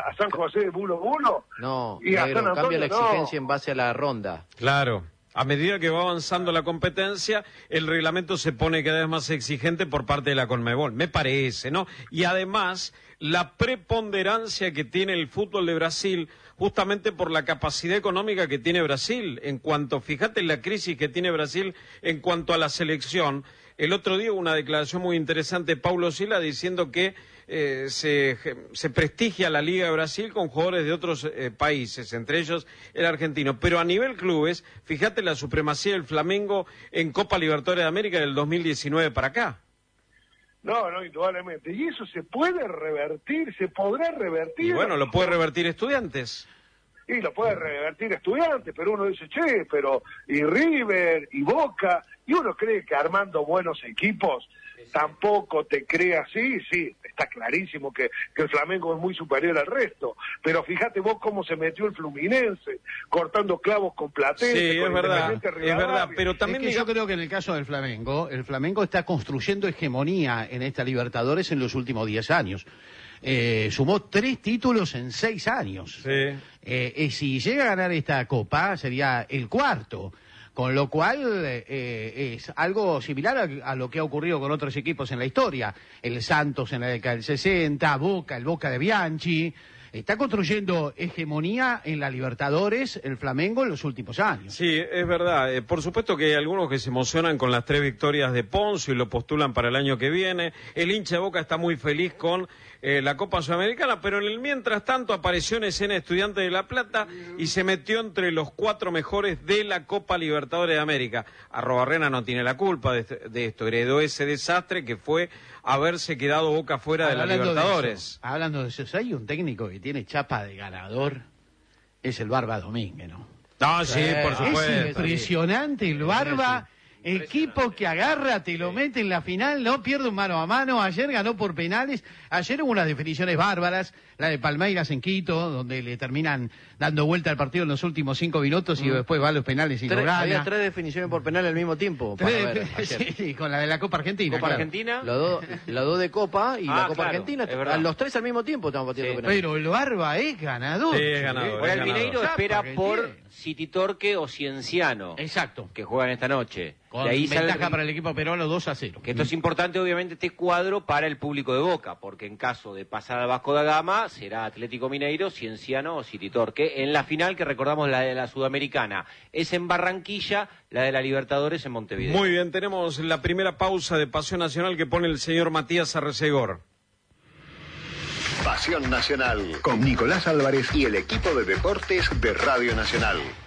a San José de Bulo Bulo. No, y a San Antonio, cambia la exigencia no. en base a la ronda. Claro. A medida que va avanzando la competencia, el reglamento se pone cada vez más exigente por parte de la Conmebol, me parece, ¿no? Y además, la preponderancia que tiene el fútbol de Brasil, justamente por la capacidad económica que tiene Brasil, fíjate la crisis que tiene Brasil en cuanto a la selección. El otro día una declaración muy interesante de Paulo Silva diciendo que se prestigia la Liga de Brasil con jugadores de otros países, entre ellos el argentino. Pero a nivel clubes, fíjate la supremacía del Flamengo en Copa Libertadores de América del 2019 para acá. No, indudablemente. Y eso se puede revertir, se podrá revertir. Y bueno, lo puede revertir Estudiantes. Y lo puede revertir Estudiantes, pero uno dice, pero y River, y Boca, y uno cree que armando buenos equipos tampoco te crea así, sí, está clarísimo que el Flamengo es muy superior al resto, pero fíjate vos cómo se metió el Fluminense, cortando clavos con Platense. Sí, es verdad, pero también es que yo creo que en el caso del Flamengo, el Flamengo está construyendo hegemonía en esta Libertadores en los últimos 10 años. Sumó 3 títulos en 6 años. Sí. Si llega a ganar esta Copa, sería el 4. Con lo cual es algo similar a lo que ha ocurrido con otros equipos en la historia. El Santos en la década del 60, el Boca de Bianchi. Está construyendo hegemonía en la Libertadores, el Flamengo, en los últimos años. Sí, es verdad. Por supuesto que hay algunos que se emocionan con las 3 victorias de Ponce y lo postulan para el año que viene. El hincha de Boca está muy feliz con la Copa Sudamericana, pero en el mientras tanto apareció en escena Estudiantes de La Plata y se metió entre los 4 mejores de la Copa Libertadores de América. Arrobarrena no tiene la culpa de esto, heredó ese desastre que fue haberse quedado Boca fuera de la Libertadores. Hablando de eso, hay un técnico que tiene chapa de ganador, es el Barba Domínguez, ¿no? No, sí, por supuesto. Es impresionante el Barba. Equipo que agarra, te lo mete en la final, no pierde un mano a mano. Ayer ganó por penales. Ayer hubo unas definiciones bárbaras. La de Palmeiras en Quito, donde le terminan dando vuelta al partido en los últimos 5 minutos y después va a los penales y lo gana. Había 3 definiciones por penal al mismo tiempo. Sí, con la de la Copa Argentina. Copa Argentina. Los dos de Copa y la Copa Argentina. Los 3 al mismo tiempo estamos batiendo penales. Pero el Barba es ganador. Sí, es ganador. Ahora el Mineiro espera por City Torque o Cienciano. Exacto. Que juegan esta noche. Con de ahí ventaja para el equipo peruano 2-0. Que esto es importante, obviamente, este cuadro para el público de Boca, porque en caso de pasar al Vasco da Gama, será Atlético Mineiro, Cienciano o City Torque. En la final, que recordamos la de la Sudamericana, es en Barranquilla, la de la Libertadores en Montevideo. Muy bien, tenemos la primera pausa de Pasión Nacional que pone el señor Matías Arrecegor. Pasión Nacional, con Nicolás Álvarez y el equipo de deportes de Radio Nacional.